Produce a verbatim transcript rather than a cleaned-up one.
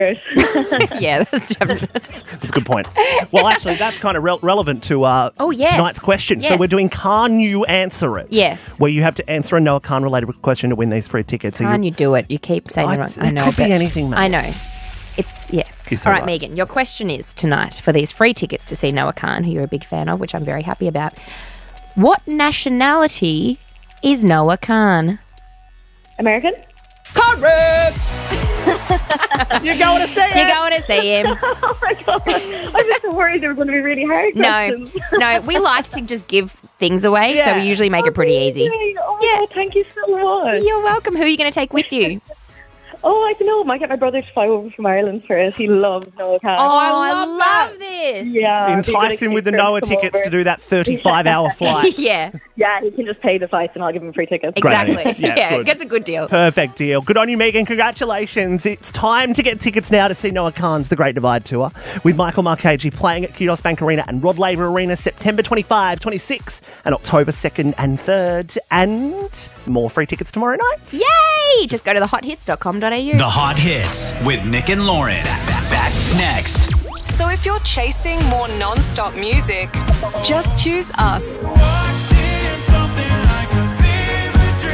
Yeah, that's, That's a good point. Well, actually, that's kind of re- relevant to uh, Oh, yes. tonight's question. So Yes. we're doing Can't You Answer It? Yes. Where you have to answer a Noah Khan-related question to win these free tickets. So Can you do it? You keep saying I- it wrong. it I know. could be but anything, mate. I know. It's, yeah. You're so All right, right. Megan, your question is tonight for these free tickets to see Noah Khan, who you're a big fan of, which I'm very happy about. What nationality is Noah Khan? American? Correct! You're going to see it. You're going to see him. Oh my god! I was just worried they were going to be really hard No, questions. no, we like to just give things away, so Yeah. we usually make it pretty easy. Amazing. Oh my Yeah. god, thank you so much. You're welcome. Who are you going to take with you? Oh, I don't know. I might get my brother to fly over from Ireland for it. He loves Noah Khan. Oh, I love, this. yeah. it'd be a good Entice him with the excuse for him Noah to come tickets over. to do that thirty-five hour flight. Yeah, Yeah, he can just pay the flights and I'll give him free tickets. Great exactly. idea. Yeah, Yeah, good. that's a good deal. Perfect deal. Good on you, Megan. Congratulations. It's time to get tickets now to see Noah Khan's The Great Divide Tour with Michael Marchese playing at Kudos Bank Arena and Rod Laver Arena September twenty-fifth, twenty-sixth and October second and third. And more free tickets tomorrow night. Yay! Just go to the hot hits dot com dot a u. The Hot Hits with Nick and Lauren. Back, back next. So if you're chasing more non-stop music, just choose us.